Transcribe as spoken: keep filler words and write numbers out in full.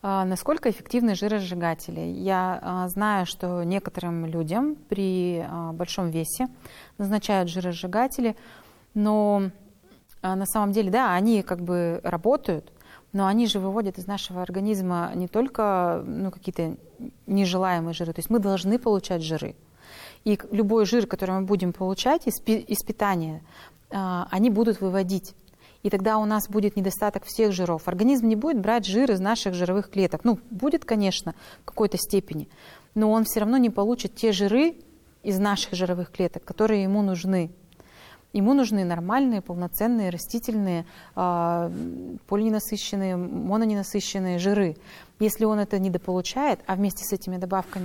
Насколько эффективны жиросжигатели? Я знаю, что некоторым людям при большом весе назначают жиросжигатели, но на самом деле, да, они как бы работают, но они же выводят из нашего организма не только ну, какие-то нежелаемые жиры, то есть мы должны получать жиры. И любой жир, который мы будем получать из, из питания, они будут выводить. И тогда у нас будет недостаток всех жиров. Организм не будет брать жир из наших жировых клеток. Ну, будет, конечно, в какой-то степени, но он все равно не получит те жиры из наших жировых клеток, которые ему нужны. Ему нужны нормальные, полноценные, растительные, полиненасыщенные, мононенасыщенные жиры. Если он это недополучает, а вместе с этими добавками